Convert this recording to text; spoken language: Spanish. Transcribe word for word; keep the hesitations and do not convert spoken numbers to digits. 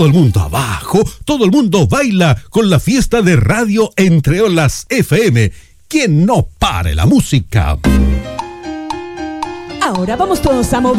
todo el mundo abajo, todo el mundo baila con la fiesta de Radio Entre Olas F M. ¡Que no pare la música! Ahora vamos todos a mover